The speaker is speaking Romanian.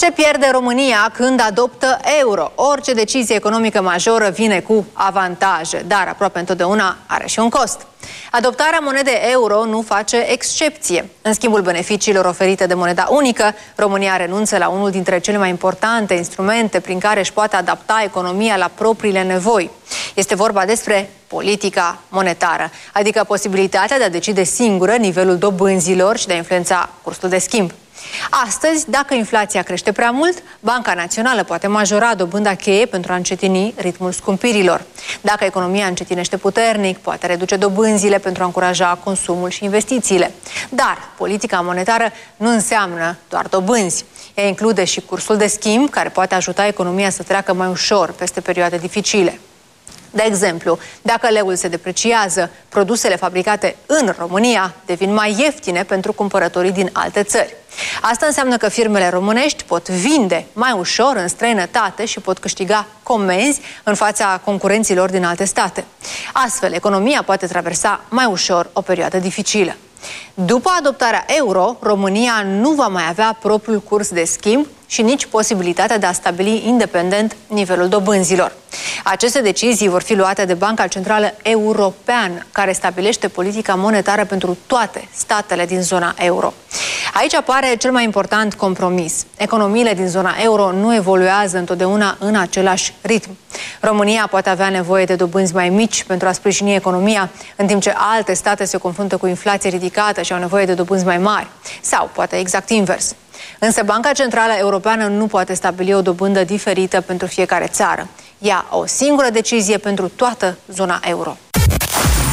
Ce pierde România când adoptă euro? Orice decizie economică majoră vine cu avantaje, dar aproape întotdeauna are și un cost. Adoptarea monedei euro nu face excepție. În schimbul beneficiilor oferite de moneda unică, România renunță la unul dintre cele mai importante instrumente prin care își poate adapta economia la propriile nevoi. Este vorba despre politica monetară, adică posibilitatea de a decide singură nivelul dobânzilor și de a influența cursul de schimb. Astăzi, dacă inflația crește prea mult, Banca Națională poate majora dobânda cheie pentru a încetini ritmul scumpirilor. Dacă economia încetinește puternic, poate reduce dobânzile pentru a încuraja consumul și investițiile. Dar politica monetară nu înseamnă doar dobânzi. Ea include și cursul de schimb, care poate ajuta economia să treacă mai ușor peste perioade dificile. De exemplu, dacă leul se depreciază, produsele fabricate în România devin mai ieftine pentru cumpărătorii din alte țări. Asta înseamnă că firmele românești pot vinde mai ușor în străinătate și pot câștiga comenzi în fața concurenților din alte state. Astfel, economia poate traversa mai ușor o perioadă dificilă. După adoptarea euro, România nu va mai avea propriul curs de schimb și nici posibilitatea de a stabili independent nivelul dobânzilor. Aceste decizii vor fi luate de Banca Centrală Europeană, care stabilește politica monetară pentru toate statele din zona euro. Aici apare cel mai important compromis. Economiile din zona euro nu evoluează întotdeauna în același ritm. România poate avea nevoie de dobânzi mai mici pentru a sprijini economia, în timp ce alte state se confruntă cu inflație ridicată și au nevoie de dobânzi mai mari. Sau poate exact invers. Însă Banca Centrală Europeană nu poate stabili o dobândă diferită pentru fiecare țară. Ia o singură decizie pentru toată zona euro.